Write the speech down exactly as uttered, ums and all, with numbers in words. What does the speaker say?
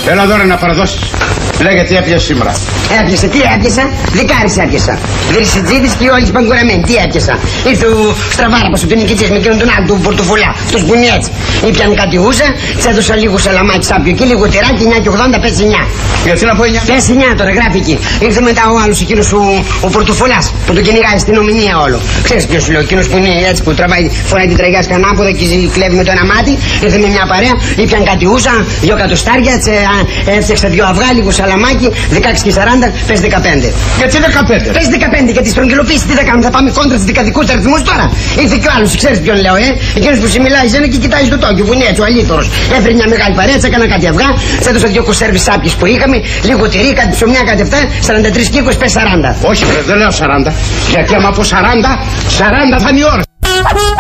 Έλα τώρα να παραδώσεις. Λέγε τι έπιασε σήμερα. Έπιασα, τι έπιασα, δικάρις έπιασα. Δρυσιτζίδης και όλοι παγκουραμένοι, τι έπιασα. Ήρθε ο Στραβάραπας του Νικητής με εκείνον τον άλλο του Πορτοφολά, το σπουνί έτσι. Ήπιαν κάτι ούσα, της έδωσα λίγο σαλαμάκι σάπιο εκεί, λίγο τυράκι, εννιά και ογδόντα, πέσει εννιά. Γιατί να πω εννιά. Πέσει εννιά τώρα, γράφει εκεί. Ήρθε μετά ο άλλος εκείνος ο, ο Πορτοφολάς που τον κυνηγάει στην ομιλία όλο. Ξέρεις ποιος σου λέω, εκείνος που είναι έτσι που τραβάει, φοράει την τραγιά σκανάποδα και κλέβει με το ένα μάτι. Ήρθε με μια παρέα, ήπιαν κάτι ούσα, δυο κατοστάρια, έφτιαξα δυο αυγά, λίγο σαλαμάκι, δεκαέξι και σαράντα, πες δεκαπέντε. Γιατί δεκαπέντε. Πες δεκαπέντε, γιατί στρογγυλοποίηση τι θα κάνουμε, θα πάμε κόντρα στους δικαδικούς αριθμούς τώρα. Ήρθε και ο άλλος, ξέρεις ποιον λέω, ε. Εκείνος που σε μιλάει ζένα και κοιτάει στο τόκιο, που είναι έτσι ο αλήθωρος. Έφερε μια μεγάλη παρέτσα, έκανα κάτι αυγά, σε έδωσα δυο κονσέρβες σάπιες που είχαμε, λίγο τυρί, κάτι ψωμιά, κάτι αυτά, σαράντα τρία και είκοσι, πες σαράντα. Όχι, δεν λέω σαράντα. Γιατί άμα πω σαράντα, σαράντα θα είναι η ώρα.